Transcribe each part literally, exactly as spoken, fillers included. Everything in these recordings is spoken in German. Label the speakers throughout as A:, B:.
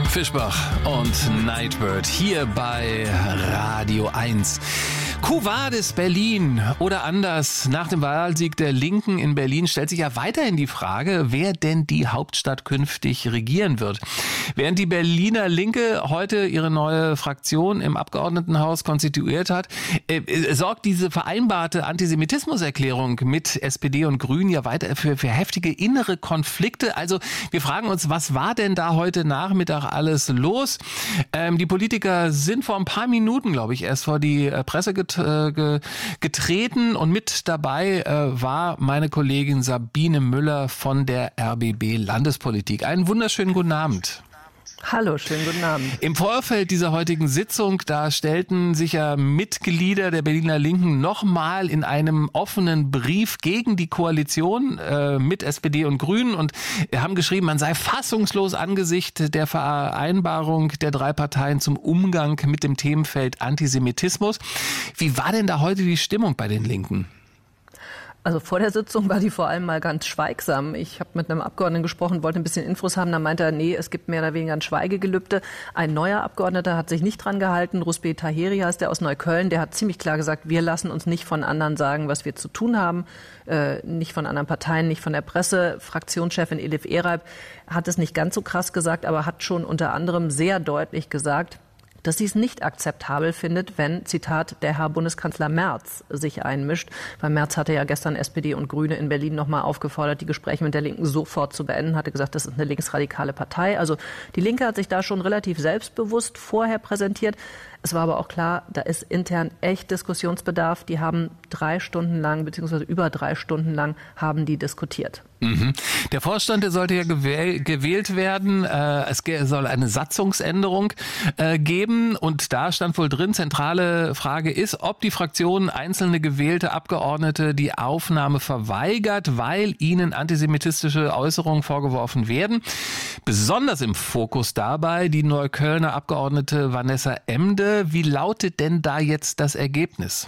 A: Fischbach und Nightbird hier bei Radio eins. Quo Vadis Berlin oder anders, nach dem Wahlsieg der Linken in Berlin stellt sich ja weiterhin die Frage, wer denn die Hauptstadt künftig regieren wird. Während die Berliner Linke heute ihre neue Fraktion im Abgeordnetenhaus konstituiert hat, äh, sorgt diese vereinbarte Antisemitismuserklärung mit S P D und Grünen ja weiter für, für heftige innere Konflikte. Also wir fragen uns, was war denn da heute Nachmittag alles los? Ähm, die Politiker sind vor ein paar Minuten, glaube ich, erst vor die äh, Presse getreten. getreten und mit dabei äh, war meine Kollegin Sabine Müller von der R B B Landespolitik. Einen wunderschönen guten Abend.
B: Hallo, schönen guten Abend.
A: Im Vorfeld dieser heutigen Sitzung, da stellten sich ja Mitglieder der Berliner Linken nochmal in einem offenen Brief gegen die Koalition äh, mit S P D und Grünen und haben geschrieben, man sei fassungslos angesichts der Vereinbarung der drei Parteien zum Umgang mit dem Themenfeld Antisemitismus. Wie war denn da heute die Stimmung bei den Linken?
B: Also vor der Sitzung war die vor allem mal ganz schweigsam. Ich habe mit einem Abgeordneten gesprochen, wollte ein bisschen Infos haben. Dann meinte er, nee, es gibt mehr oder weniger ein Schweigegelübde. Ein neuer Abgeordneter hat sich nicht dran gehalten. Rusbeh Taheri heißt der aus Neukölln. Der hat ziemlich klar gesagt, wir lassen uns nicht von anderen sagen, was wir zu tun haben. Äh, nicht von anderen Parteien, nicht von der Presse. Fraktionschefin Elif Ereib hat es nicht ganz so krass gesagt, aber hat schon unter anderem sehr deutlich gesagt, dass sie es nicht akzeptabel findet, wenn, Zitat, der Herr Bundeskanzler Merz sich einmischt. Weil Merz hatte ja gestern S P D und Grüne in Berlin nochmal aufgefordert, die Gespräche mit der Linken sofort zu beenden, hatte gesagt, das ist eine linksradikale Partei. Also die Linke hat sich da schon relativ selbstbewusst vorher präsentiert. Es war aber auch klar, da ist intern echt Diskussionsbedarf. Die haben drei Stunden lang, beziehungsweise über drei Stunden lang, haben die diskutiert.
A: Mhm. Der Vorstand, der sollte ja gewähl- gewählt werden. Äh, es ge- soll eine Satzungsänderung äh, geben. Und da stand wohl drin, zentrale Frage ist, ob die Fraktion einzelne gewählte Abgeordnete die Aufnahme verweigert, weil ihnen antisemitistische Äußerungen vorgeworfen werden. Besonders im Fokus dabei die Neuköllner Abgeordnete Vanessa Emde. Wie lautet denn da jetzt das Ergebnis?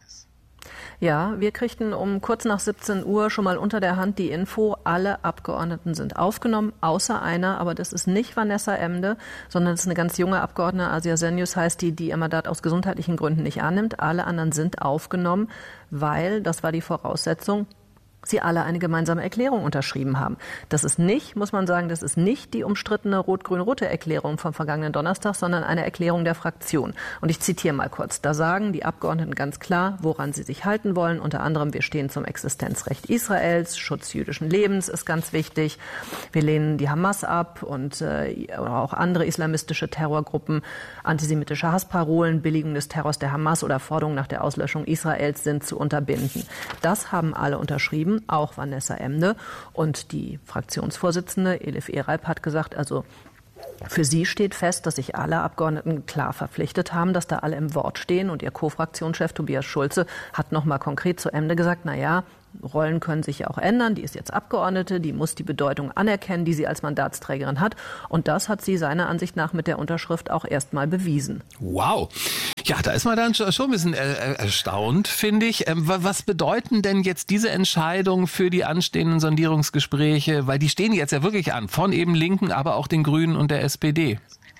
B: Ja, wir kriegten um kurz nach siebzehn Uhr schon mal unter der Hand die Info, alle Abgeordneten sind aufgenommen, außer einer, aber das ist nicht Vanessa Emde, sondern das ist eine ganz junge Abgeordnete, Asia Senjus heißt die, die ihr Mandat aus gesundheitlichen Gründen nicht annimmt. Alle anderen sind aufgenommen, weil, das war die Voraussetzung, sie alle eine gemeinsame Erklärung unterschrieben haben. Das ist nicht, muss man sagen, das ist nicht die umstrittene rot-grün-rote Erklärung vom vergangenen Donnerstag, sondern eine Erklärung der Fraktion. Und ich zitiere mal kurz. Da sagen die Abgeordneten ganz klar, woran sie sich halten wollen. Unter anderem, wir stehen zum Existenzrecht Israels, Schutz jüdischen Lebens ist ganz wichtig. Wir lehnen die Hamas ab und äh, auch andere islamistische Terrorgruppen, antisemitische Hassparolen, Billigung des Terrors der Hamas oder Forderungen nach der Auslöschung Israels sind zu unterbinden. Das haben alle unterschrieben. Auch Vanessa Emde. Und die Fraktionsvorsitzende Elif Ereib hat gesagt, also für sie steht fest, dass sich alle Abgeordneten klar verpflichtet haben, dass da alle im Wort stehen. Und ihr Co-Fraktionschef Tobias Schulze hat noch mal konkret zu Emde gesagt, na ja, Rollen können sich ja auch ändern. Die ist jetzt Abgeordnete, die muss die Bedeutung anerkennen, die sie als Mandatsträgerin hat. Und das hat sie seiner Ansicht nach mit der Unterschrift auch erstmal bewiesen.
A: Wow. Ja, da ist man dann schon ein bisschen erstaunt, finde ich. Was bedeuten denn jetzt diese Entscheidungen für die anstehenden Sondierungsgespräche? Weil die stehen jetzt ja wirklich an, von eben Linken, aber auch den Grünen und der S P D.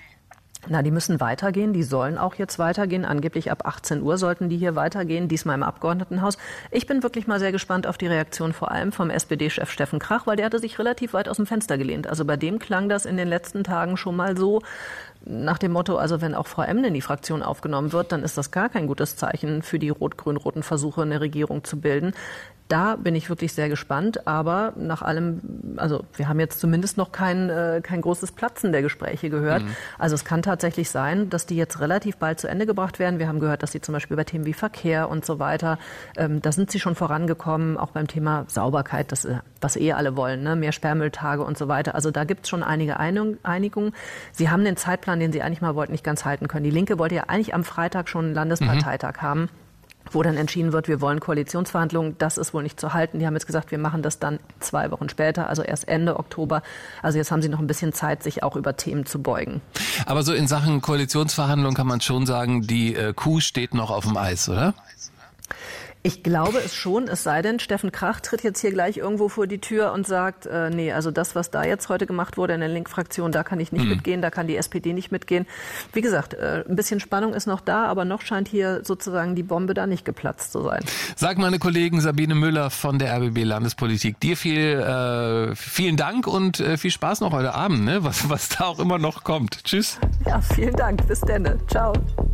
B: Na, die müssen weitergehen. Die sollen auch jetzt weitergehen. Angeblich ab achtzehn Uhr sollten die hier weitergehen, diesmal im Abgeordnetenhaus. Ich bin wirklich mal sehr gespannt auf die Reaktion vor allem vom S P D-Chef Steffen Krach, weil der hatte sich relativ weit aus dem Fenster gelehnt. Also bei dem klang das in den letzten Tagen schon mal so nach dem Motto, also wenn auch Frau Emde in die Fraktion aufgenommen wird, dann ist das gar kein gutes Zeichen für die rot-grün-roten Versuche, eine Regierung zu bilden. Da bin ich wirklich sehr gespannt, aber nach allem, also wir haben jetzt zumindest noch kein, äh, kein großes Platzen der Gespräche gehört. Mhm. Also es kann tatsächlich sein, dass die jetzt relativ bald zu Ende gebracht werden. Wir haben gehört, dass sie zum Beispiel über Themen wie Verkehr und so weiter, ähm, da sind sie schon vorangekommen, auch beim Thema Sauberkeit, das, was eh alle wollen, ne? Mehr Sperrmülltage und so weiter. Also da gibt es schon einige Einigungen. Sie haben den Zeitplan, den sie eigentlich mal wollten, nicht ganz halten können. Die Linke wollte ja eigentlich am Freitag schon einen Landesparteitag mhm. haben, wo dann entschieden wird, wir wollen Koalitionsverhandlungen. Das ist wohl nicht zu halten. Die haben jetzt gesagt, wir machen das dann zwei Wochen später, also erst Ende Oktober. Also jetzt haben sie noch ein bisschen Zeit, sich auch über Themen zu beugen.
A: Aber so in Sachen Koalitionsverhandlungen kann man schon sagen, die äh, Kuh steht noch auf dem Eis, oder?
B: Ich glaube es schon, es sei denn, Steffen Krach tritt jetzt hier gleich irgendwo vor die Tür und sagt, äh, nee, also das, was da jetzt heute gemacht wurde in der Link-Fraktion, da kann ich nicht mhm. mitgehen, da kann die S P D nicht mitgehen. Wie gesagt, äh, ein bisschen Spannung ist noch da, aber noch scheint hier sozusagen die Bombe da nicht geplatzt zu sein.
A: Sag meine Kollegin Sabine Müller von der R B B Landespolitik, dir viel, äh, vielen Dank und äh, viel Spaß noch heute Abend, ne? was, was da auch immer noch kommt. Tschüss.
B: Ja, vielen Dank. Bis dann. Ciao.